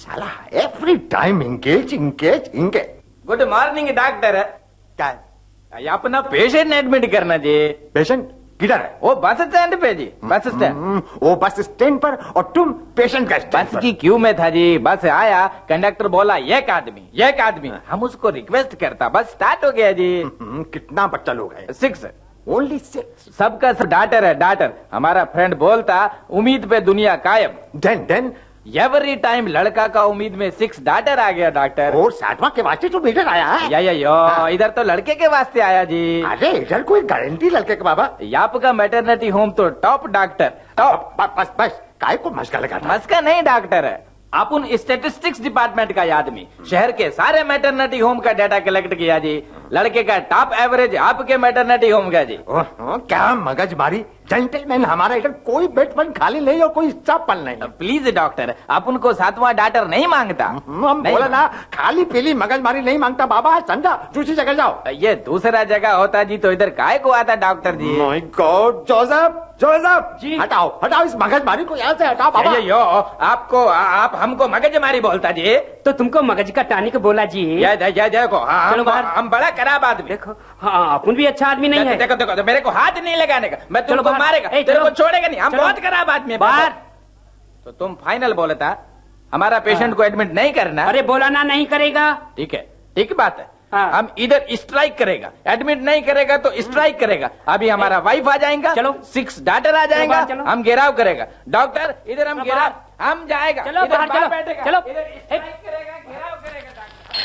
साला every time engage engage engage. Good morning doctor. क्या ये अपना पेशेंट एडमिट करना जी। पेशेंट किधर है? वो बस स्टैंड पे जी, बस स्टैंड। वो बस स्टैंड पर और तुम पेशेंट का स्टैंड बस की क्यू में था जी। बस आया, कंडक्टर बोला एक आदमी। हम उसको रिक्वेस्ट करता, बस स्टार्ट हो गया जी। कितना बच्चा लोग है? 6। ओनली 6? सबका सब डाटर है, डाटर। हमारा फ्रेंड बोलता उम्मीद पे दुनिया कायम। देन एवरी टाइम लड़का का उम्मीद में 6 डाटर आ गया डॉक्टर। और 60वां के वास्ते तो मीटर आया है। या इधर तो लड़के के वास्ते आया जी। अरे इधर कोई गारंटी लड़के का बाबा? आपका मैटरनिटी होम तो टॉप डॉक्टर, टॉप। बस काय को मस्का लगाता? मस्का नहीं डॉक्टर है, अपन स्टेटिस्टिक्स डिपार्टमेंट का आदमी। शहर के सारे मैटरनिटी होम का डाटा कलेक्ट किया जी। लड़के का टॉप एवरेज आपके मैटरनिटी होम का जी। क्या मगज मारी जेंटलमैन, हमारा इधर कोई बेड खाली नहीं और कोई स्टाफल नहीं। प्लीज डॉक्टर, अपन को 7वां डाटर नहीं मांगता। हम बोला ना, खाली पीली मगज मारी नहीं मांगता बाबा। समझा, दूसरी जगह जाओ। ये दूसरा जगह होता जी तो इधर काय को आता doctor ji. My God, Joseph जी। हटाओ इस मगज मारी को यहाँ से हटाओ बाबा। यो आप हमको मगज मारी बोलता जी। तो तुमको मगज का टॉनिक बोला जी। देखो हम बड़ा खराब आदमी। देखो हाँ, अपन भी अच्छा आदमी नहीं है। देखो मेरे को हाथ नहीं लगाने का, मैं तुमको मारेगा, तेरे को छोड़ेगा नहीं। हम बहुत खराब आदमी है बाहर। तो तुम फाइनल बोलता हमारा पेशेंट को एडमिट नहीं करना। अरे बोला ना, नहीं करेगा। ठीक है, ठीक बात है। हाँ। हम इधर स्ट्राइक करेगा, एडमिट नहीं करेगा तो स्ट्राइक करेगा। अभी हमारा वाइफ आ जाएगा, चलो 6 डाटर आ जाएगा, चलो। हम घेराव करेगा। डॉक्टर इधर हम घेराव, हम जाएगा, चलो इधर बाहर, बाहर चलो, बैठेगा, चलो। इधर स्ट्राइक करेगा, घेराव करेगा डॉक्टर।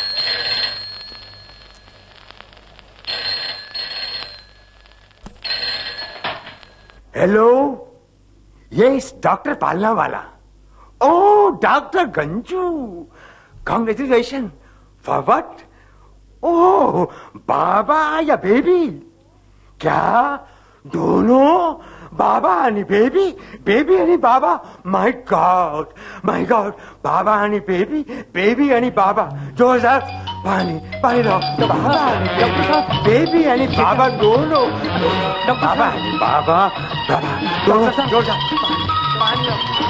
हेलो, ये इस डॉक्टर पालना वाला। ओ doctor Ganju, congratulation for what? ओ बाबा या बेबी? क्या दोनों? बाबा आणि बेबी, बेबी आणि बाबा? माय गॉड, बाबा आणि बेबी, बेबी आणि बाबा। जोसेफ पानी लो। बाबा आणि बेबी आणि बाबा दोनों। बाबा आणि बाबा दोनों। जोसेफ पानी लो।